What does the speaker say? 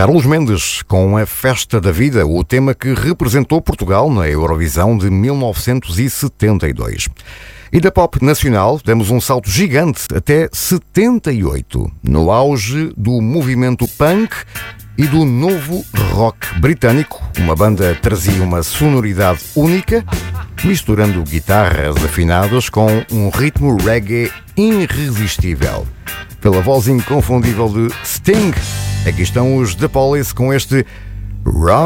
Carlos Mendes, com A Festa da Vida, o tema que representou Portugal na Eurovisão de 1972. E da pop nacional, demos um salto gigante até 78, no auge do movimento punk e do novo rock britânico. Uma banda trazia uma sonoridade única, misturando guitarras afinadas com um ritmo reggae irresistível. Pela voz inconfundível de Sting, aqui estão os The Police com este Run